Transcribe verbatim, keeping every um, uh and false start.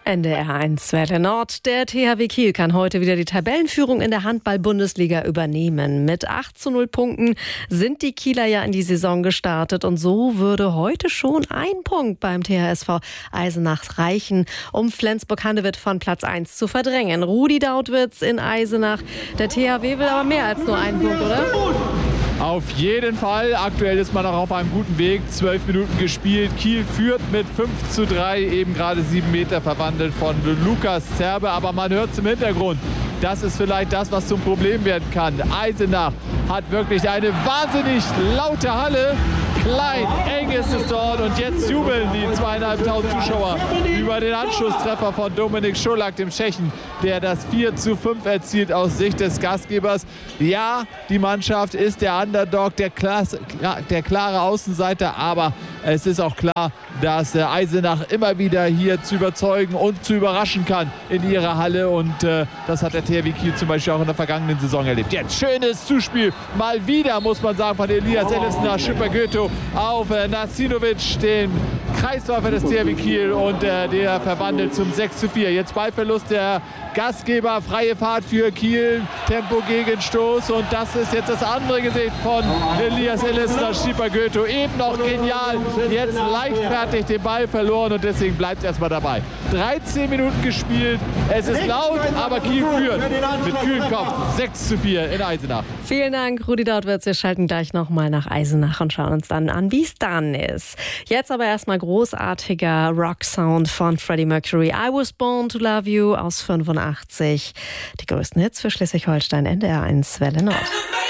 N D R eins Welle Nord. Der T H W Kiel kann heute wieder die Tabellenführung in der Handball-Bundesliga übernehmen. Mit acht zu null Punkten sind die Kieler ja in die Saison gestartet. Und so würde heute schon ein Punkt beim T H S V Eisenach reichen, um Flensburg-Handewitt von Platz eins zu verdrängen. Rudi Dautwitz in Eisenach. Der T H W will aber mehr als nur einen Punkt, oder? Auf jeden Fall. Aktuell ist man auch auf einem guten Weg. Zwölf Minuten gespielt. Kiel führt mit fünf zu drei. Eben gerade sieben Meter verwandelt von Lukas Zerbe. Aber man hört es im Hintergrund. Das ist vielleicht das, was zum Problem werden kann. Eisenach hat wirklich eine wahnsinnig laute Halle. Klein, eng ist es dort. Und jetzt jubeln die zweieinhalbtausend Zuschauer über den Anschlusstreffer von Dominik Schulak, dem Tschechen, der das vier zu fünf erzielt aus Sicht des Gastgebers. Ja, die Mannschaft ist der Underdog, der, Klasse, der klare Außenseiter. Aber es ist auch klar, dass Eisenach immer wieder hier zu überzeugen und zu überraschen kann in ihrer Halle. Und äh, das hat der T H W Kiel zum Beispiel auch in der vergangenen Saison erlebt. Jetzt schönes Zuspiel, mal wieder, muss man sagen, von Elias Ellison nach Schipper-Goethe auf äh, Nasinovic, den Kreisläufer des T H W Kiel, und äh, der verwandelt zum sechs zu vier. Jetzt Ballverlust der Gastgeber, freie Fahrt für Kiel, Tempo Gegenstoß, und das ist jetzt das andere Gesicht von Elias Ellison nach Schipper-Goethe. Eben noch genial, jetzt leichtfertig den Ball verloren, und deswegen bleibt es erstmal dabei. dreizehn Minuten gespielt, es ist laut, aber Kiel führt mit kühlem Kopf sechs zu vier in Eisenach. Vielen Dank, Rudi Dautwitz. Wir schalten gleich nochmal nach Eisenach und schauen uns dann an, wie es dann ist. Jetzt aber erstmal großartiger Rock-Sound von Freddie Mercury. I Was Born to Love You aus fünfundachtzig. Die größten Hits für Schleswig-Holstein, N D R eins Welle Nord.